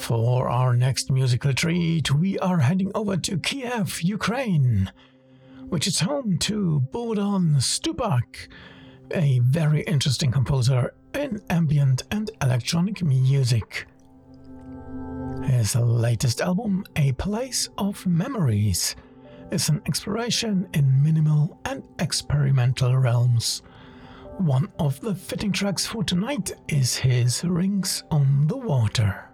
For our next musical treat, we are heading over to Kiev, Ukraine, which is home to Bogdan Stupak, a very interesting composer in ambient and electronic music. His latest album, A Place of Memories, is an exploration in minimal and experimental realms. One of the fitting tracks for tonight is his Rings on the Water.